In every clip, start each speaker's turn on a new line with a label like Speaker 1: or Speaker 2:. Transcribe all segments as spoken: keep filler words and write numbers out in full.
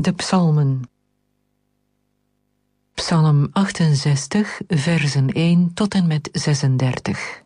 Speaker 1: De psalmen. Psalm achtenzestig, versen één tot en met zesendertig.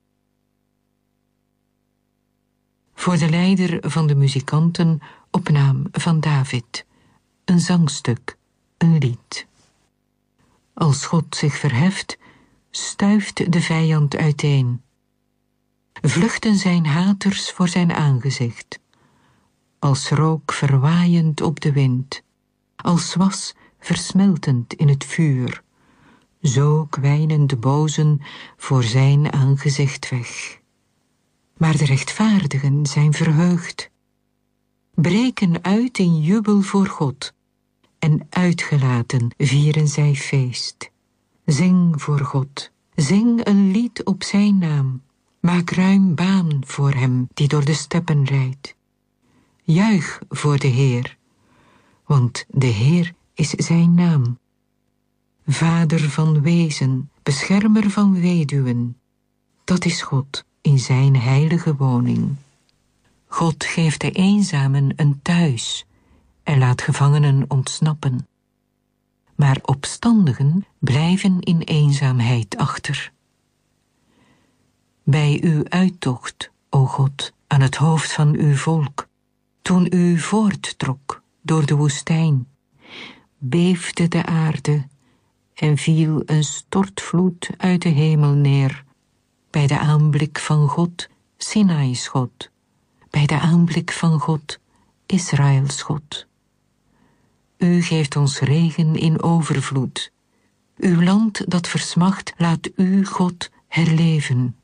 Speaker 1: Voor de leider van de muzikanten op naam van David. Een zangstuk, een lied. Als God zich verheft, stuift de vijand uiteen. Vluchten zijn haters voor zijn aangezicht. Als rook verwaaiend op de wind. Als was versmeltend in het vuur. Zo kwijnen de bozen voor zijn aangezicht weg. Maar de rechtvaardigen zijn verheugd. Breken uit in jubel voor God. En uitgelaten vieren zij feest. Zing voor God. Zing een lied op zijn naam. Maak ruim baan voor hem die door de steppen rijdt. Juich voor de Heer, want de Heer is zijn naam. Vader van wezen, beschermer van weduwen, dat is God in zijn heilige woning. God geeft de eenzamen een thuis en laat gevangenen ontsnappen. Maar opstandigen blijven in eenzaamheid achter. Bij uw uittocht, o God, aan het hoofd van uw volk, toen u voorttrok door de woestijn, beefde de aarde en viel een stortvloed uit de hemel neer, bij de aanblik van God, Sinaï's God, bij de aanblik van God, Israëls God. U geeft ons regen in overvloed. Uw land dat versmacht, laat u, God, herleven.